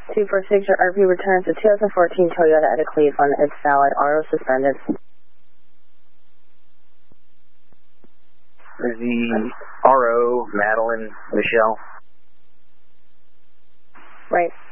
246, your RV returns to 2014 Toyota out of Cleveland. It's valid, RO suspended. Is the RO Madeline Michelle? Right.